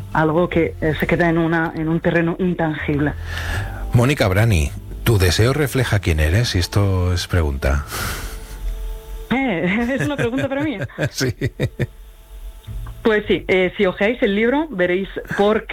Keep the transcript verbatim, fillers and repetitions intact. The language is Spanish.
uh-huh. algo que eh, se queda en, una, en un terreno intangible. Mónica Brani, ¿tu deseo refleja quién eres? Y esto es pregunta. Eh, es una pregunta para mí. Sí. Pues sí, eh, si ojeáis el libro veréis por